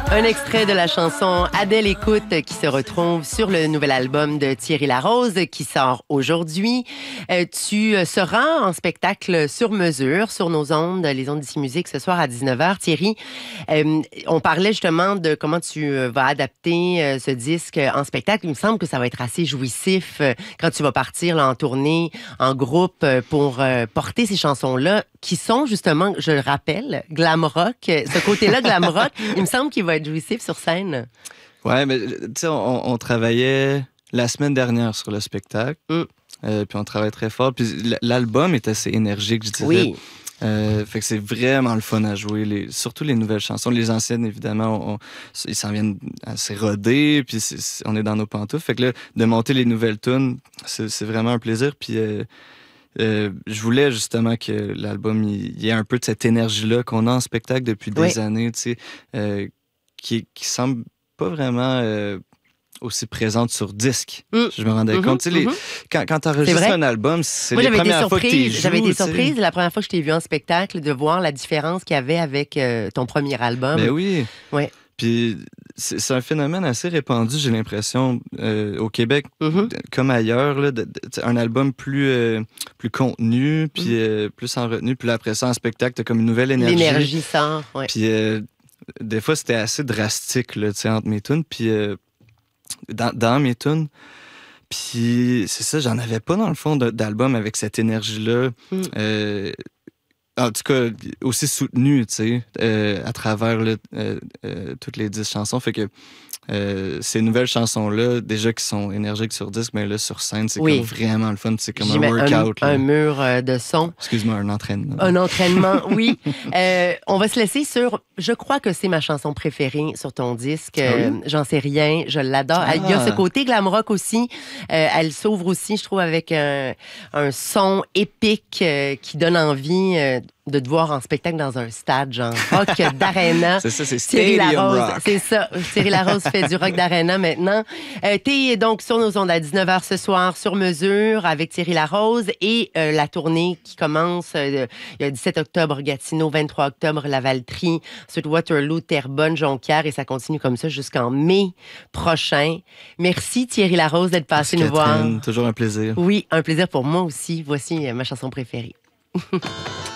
Un extrait de la chanson Adèle écoute qui se retrouve sur le nouvel album de Thierry Larose qui sort aujourd'hui. Tu seras en spectacle sur mesure sur nos ondes, les ondes d'ici musique ce soir à 19h. Thierry, on parlait justement de comment tu vas adapter ce disque en spectacle. Il me semble que ça va être assez jouissif quand tu vas partir là, en tournée, en groupe pour porter ces chansons-là qui sont justement, je le rappelle, glam rock. Ce côté-là, glam rock, il me semble qu'il va être jouissif sur scène. Ouais, mais tu sais, on travaillait la semaine dernière sur le spectacle. Puis on travaille très fort. Puis l'album est assez énergique, je dirais. Oui. Fait que c'est vraiment le fun à jouer. Surtout les nouvelles chansons. Les anciennes, évidemment, ils s'en viennent assez rodés. Puis on est dans nos pantoufles. Fait que là, de monter les nouvelles tunes, c'est vraiment un plaisir. Puis je voulais justement que l'album, il y ait un peu de cette énergie-là qu'on a en spectacle depuis des années, tu sais, qui semble pas vraiment aussi présente sur disque. Je me rendais compte. Tu sais, quand tu enregistres un album, c'est les premières fois que tu joues. J'avais été surprise la première fois que je t'ai vu en spectacle de voir la différence qu'il y avait avec ton premier album. Ben oui. Ouais. Puis c'est un phénomène assez répandu, j'ai l'impression, au Québec, comme ailleurs, là, un album plus contenu, puis plus en retenue, puis là, après ça, en spectacle, t'as comme une nouvelle énergie. L'énergie sort, oui. Puis des fois, c'était assez drastique, là, tu sais, entre mes tunes, puis dans mes tunes. Puis c'est ça, j'en avais pas, dans le fond, d'album avec cette énergie-là. En tout cas, aussi soutenu, tu sais, à travers toutes les 10 chansons. Fait que ces nouvelles chansons-là, déjà qui sont énergiques sur disque, mais là, sur scène, c'est comme vraiment le fun. C'est comme un workout. Un mur de son. Excuse-moi, un entraînement. Un entraînement, oui. On va se laisser sur... Je crois que c'est ma chanson préférée sur ton disque. J'en sais rien. Je l'adore. Il y a ce côté glam rock aussi. Elle s'ouvre aussi, je trouve, avec un son épique qui donne envie... de te voir en spectacle dans un stade, genre rock d'arena. C'est ça, c'est Stadium Rock. C'est ça. Thierry Larose fait du rock d'arena maintenant. T'es donc sur nos ondes à 19h ce soir, sur mesure, avec Thierry Larose et la tournée qui commence. Il y a 17 octobre Gatineau, 23 octobre Lavaltrie, ensuite Waterloo, Terrebonne, Jonquière et ça continue comme ça jusqu'en mai prochain. Merci Thierry Larose d'être passé nous voir. Toujours un plaisir. Oui, un plaisir pour moi aussi. Voici ma chanson préférée.